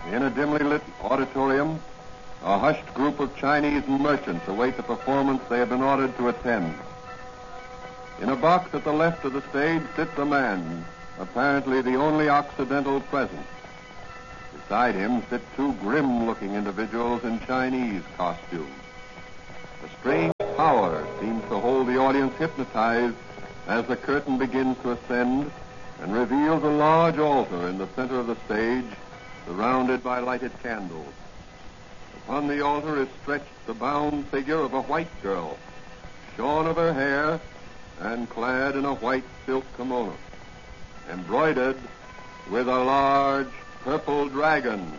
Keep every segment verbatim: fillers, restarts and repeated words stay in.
In a dimly lit auditorium, a hushed group of Chinese merchants await the performance they have been ordered to attend. In a box at the left of the stage sits a man, apparently the only Occidental present. Beside him sit two grim-looking individuals in Chinese costume. A strange power seems to hold the audience hypnotized as the curtain begins to ascend and reveals a large altar in the center of the stage, surrounded by lighted candles. Upon the altar is stretched the bound figure of a white girl, shorn of her hair and clad in a white silk kimono, embroidered with a large purple dragon.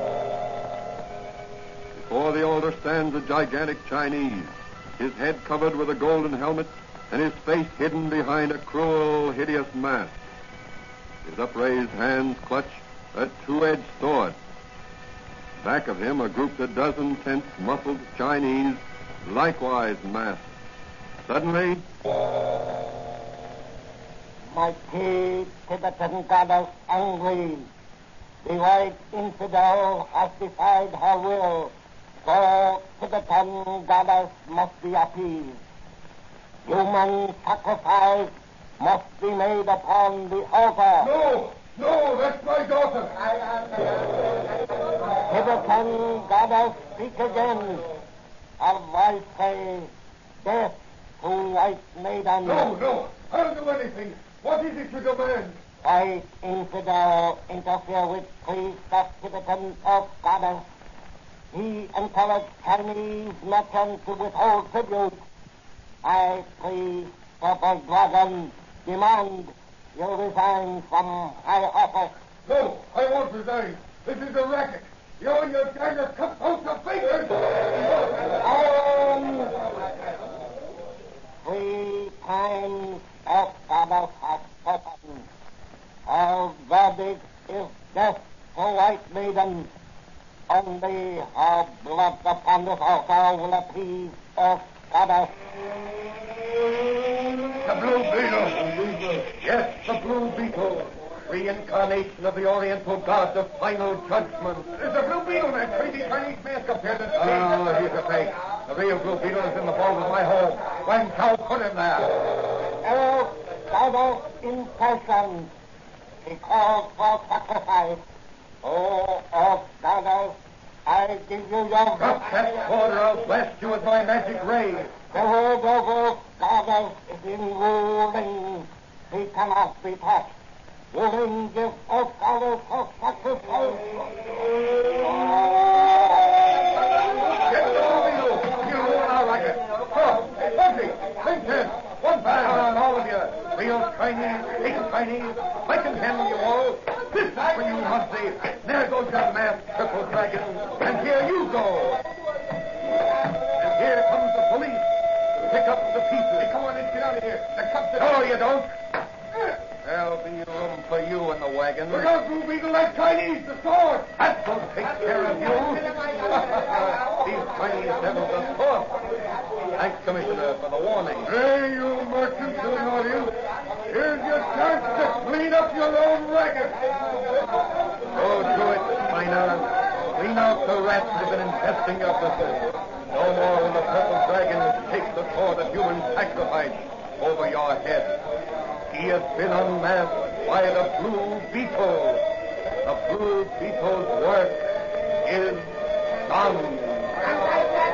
Before the altar stands a gigantic Chinese, his head covered with a golden helmet and his face hidden behind a cruel, hideous mask. His upraised hands clutch a two-edged sword. Back of him are grouped a dozen tense, muffled Chinese, likewise masked. Suddenly, mighty Tibetan goddess angry, the white infidel has defied her will, so Tibetan goddess must be appeased. Human sacrifice must be made upon the altar. No! No, that's my daughter. Tibetan goddess, speak again. Her voice say, death to white maiden. No, no, I'll do anything. What is it you demand? White infidel interfere with priest of Tibetan of goddess. He encouraged Chinese merchants to withhold tribute. I, priest Purple Dragon, demand you resign from high office. No, I won't resign. This is a racket. You and your gang of cut out the fingers. Um, three times of goddess has spoken. Her verdict is death to white maiden. Only her blood upon this altar will appease Earth goddess. The Blue Beetle. Yes, the Blue Beetle. Reincarnation of the Oriental God of final judgment. Is the Blue Beetle that crazy Chinese mask up here that Oh, he's a fake. The real Blue Beetle is in the vault of my home. When Chow put him there. Earth goddess in person. He calls for sacrifice. Oh, Earth goddess, I give you your... Drop that sword or I'll blast you with my magic ray. The word of Earth goddess is in ruling. He cannot be touched. Ruling gives Earth goddess her sacrifice. Get the Blue Beetle. You rule out like it. Oh, Bugsy, Clinton, one bang on all of you. Real Chinese, fake Chinese, I can handle you all. This is for you, Muggsy. There goes your masked purple dragon, and here you go. And here comes the police to pick up the pieces. Hey, come on, let's get out of here. The cops are... No, you don't. There'll be room for you in the wagon. Look out, Blue Beetle, that Chinese, the sword. That will take care of you. These Chinese devils are tough. Thanks, Commissioner, for the warning. Hey, you merchants in the audience. Here's your chance to clean up your own racket. Go do it, China. Clean out the rats that have been infesting your business. No more will the purple dragon take the sword of human sacrifice over your head. He has been unmasked by the Blue Beetle. The Blue Beetle's work is done.